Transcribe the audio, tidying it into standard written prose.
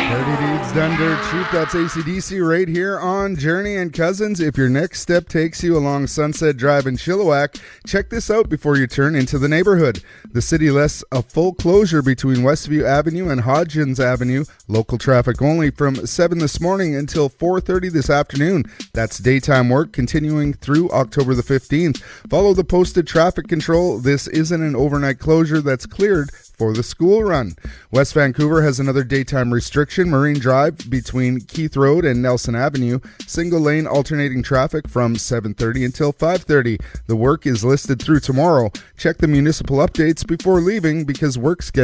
Dirty Deeds Done Dirt Cheap. That's AC/DC right here on Journey and Cousins. If your next step takes you along Sunset Drive in Chilliwack, check this out before you turn into the neighborhood. The city lists a full closure between Westview Avenue and Hodgins Avenue. Local traffic only from 7 this morning until 4:30 this afternoon. That's daytime work continuing through October the 15th. Follow the posted traffic control. This isn't an overnight closure that's cleared for the school run. West Vancouver has another daytime restriction. Marine Drive between Keith Road and Nelson Avenue. Single lane alternating traffic from 7:30 until 5:30. The work is listed through tomorrow. Check the municipal updates before leaving because work schedule